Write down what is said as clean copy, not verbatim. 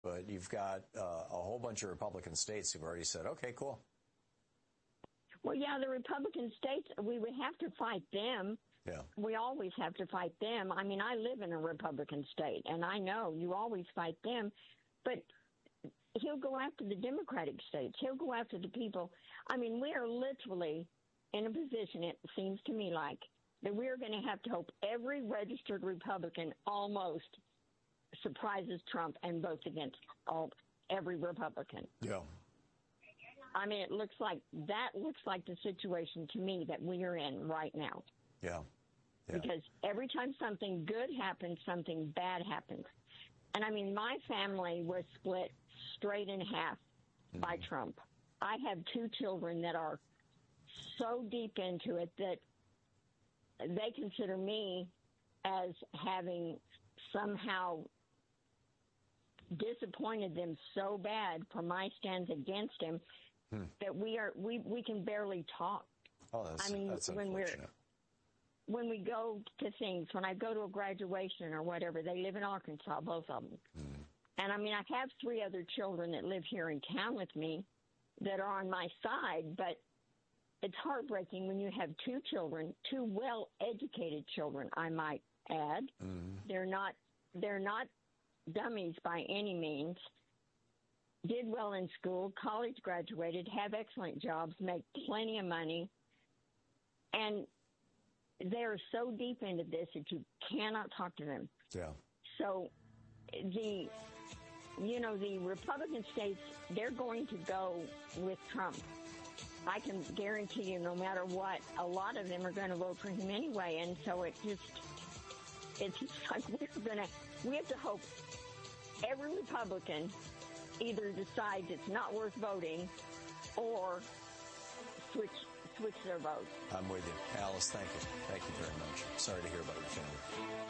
but you've got a whole bunch of Republican states who've already said, okay, cool. Well, yeah, the Republican states, we would have to fight them. Yeah. We always have to fight them. I mean, I live in a Republican state, and I know you always fight them. But he'll go after the Democratic states. He'll go after the people. I mean, we are literally in a position, it seems to me like, that we're going to have to hope every registered Republican almost surprises Trump and votes against every Republican. Yeah. I mean, it looks like the situation to me that we are in right now. Yeah. Yeah. Because every time something good happens, something bad happens. And I mean, my family was split straight in half by Trump. I have 2 children that are so deep into it that they consider me as having somehow disappointed them so bad for my stance against him that we can barely talk. Oh, that's unfortunate. When we go to things, when I go to a graduation or whatever, they live in Arkansas, both of them. And I mean, I have 3 other children that live here in town with me that are on my side, but it's heartbreaking when you have 2 children, 2 well-educated children, I might add. They're not dummies by any means. Did well in school, college graduated, have excellent jobs, make plenty of money, and they're so deep into this that you cannot talk to them. Yeah. So the Republican states, they're going to go with Trump. I can guarantee you, no matter what, a lot of them are going to vote for him anyway. And so it's just like we have to hope every Republican either decides it's not worth voting or switch their vote. I'm with you. Alice, thank you. Thank you very much. Sorry to hear about your family.